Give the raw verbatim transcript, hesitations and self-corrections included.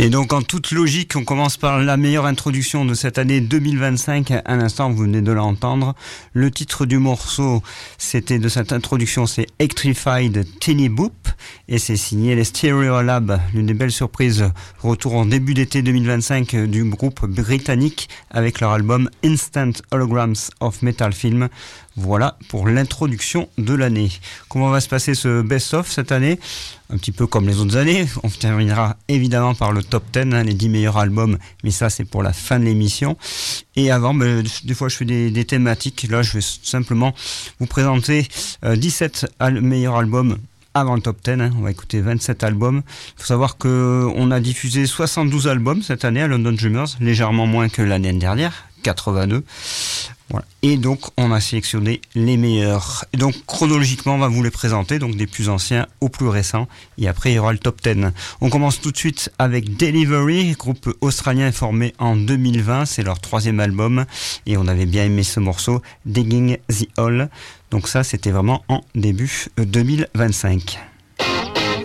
Et donc, en toute logique, on commence par la meilleure introduction de cette année deux mille vingt-cinq. À l'instant, vous venez de l'entendre. Le titre du morceau, c'était de cette introduction, c'est Electrified Teeny Boop. Et c'est signé les Stereolab, l'une des belles surprises. Retour en début d'été deux mille vingt-cinq du groupe britannique avec leur album Instant Holograms of Metal Film. Voilà pour l'introduction de l'année. Comment va se passer ce best-of cette année ? Un petit peu comme les autres années. On terminera évidemment par le top dix, hein, les dix meilleurs albums, mais ça c'est pour la fin de l'émission. Et avant, ben, des fois je fais des, des thématiques. Là je vais simplement vous présenter euh, dix-sept al- meilleurs albums avant le top dix, hein. On va écouter vingt-sept albums. Il faut savoir qu'on a diffusé soixante-douze albums cette année à London Drummers, légèrement moins que l'année dernière, quatre-vingt-deux. Voilà. Et donc on a sélectionné les meilleurs. Et donc chronologiquement on va vous les présenter, donc des plus anciens aux plus récents. Et après il y aura le top dix. On commence tout de suite avec Delivery, groupe australien formé en deux mille vingt. C'est leur troisième album. Et on avait bien aimé ce morceau, Digging the Hole. Donc ça c'était vraiment en début deux mille vingt-cinq.